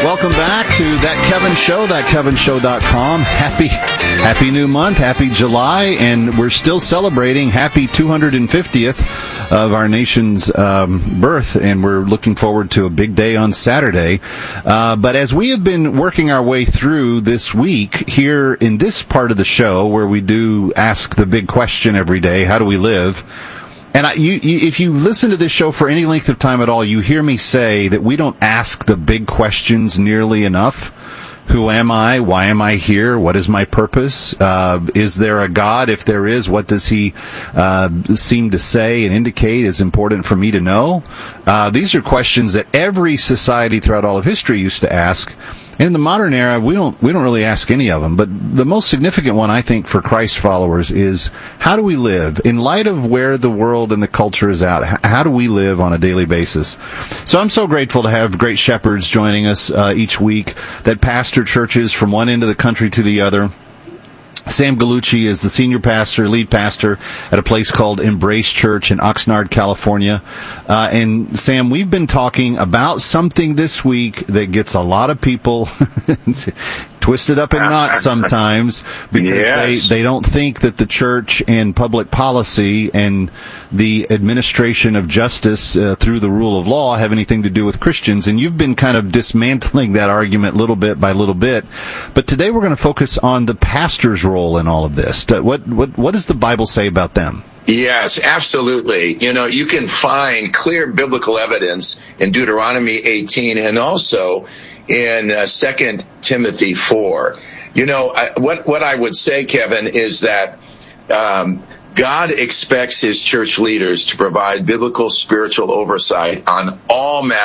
Welcome back to That Kevin Show, thatkevinshow.com. Happy new month, happy July, and we're still celebrating happy 250th of our nation's birth, and we're looking forward to a big day on Saturday. But as we have been working our way through this week here in this part of the show where we do ask the big question every day, how do we live? And if you listen to this show for any length of time at all, you hear me say that we don't ask the big questions nearly enough. Who am I? Why am I here? What is my purpose? Is there a God? If there is, what does he seem to say and indicate is important for me to know? These are questions that every society throughout all of history used to ask. In the modern era, we don't really ask any of them. But the most significant one, I think, for Christ followers is, how do we live? In light of where the world and the culture is at, how do we live on a daily basis? So I'm so grateful to have great shepherds joining us each week that pastor churches from one end of the country to the other. Sam Gallucci is the senior pastor, lead pastor at a place called Embrace Church in Oxnard, California. And Sam, we've been talking about something this week that gets a lot of people twisted up in knots sometimes because they don't think that the church and public policy and the administration of justice through the rule of law have anything to do with Christians. And you've been kind of dismantling that argument little bit by little bit. But today we're going to focus on the pastor's role in all of this. What does the Bible say about them? Yes, absolutely. You know, you can find clear biblical evidence in Deuteronomy 18 and also in 2 Timothy 4. You know, what I would say, Kevin, is that God expects his church leaders to provide biblical spiritual oversight on all matters